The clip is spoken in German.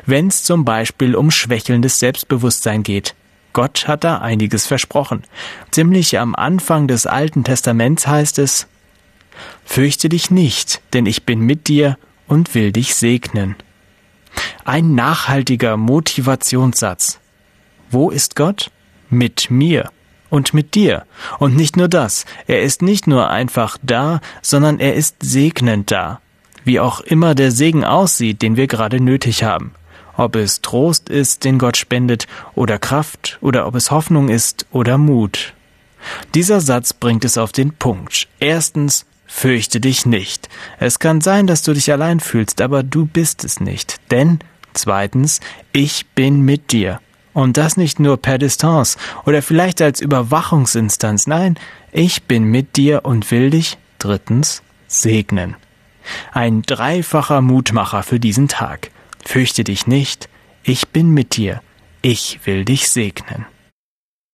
wenn es zum Beispiel um schwächelndes Selbstbewusstsein geht. Gott hat da einiges versprochen. Ziemlich am Anfang des Alten Testaments heißt es: Fürchte dich nicht, denn ich bin mit dir und will dich segnen. Ein nachhaltiger Motivationssatz. Wo ist Gott? Mit mir und mit dir. Und nicht nur das, er ist nicht nur einfach da, sondern er ist segnend da. Wie auch immer der Segen aussieht, den wir gerade nötig haben. Ob es Trost ist, den Gott spendet, oder Kraft, oder ob es Hoffnung ist oder Mut. Dieser Satz bringt es auf den Punkt. Erstens, fürchte dich nicht. Es kann sein, dass du dich allein fühlst, aber du bist es nicht. Denn, zweitens, ich bin mit dir. Und das nicht nur per Distanz oder vielleicht als Überwachungsinstanz. Nein, ich bin mit dir und will dich, drittens, segnen. Ein dreifacher Mutmacher für diesen Tag. Fürchte dich nicht, ich bin mit dir, ich will dich segnen.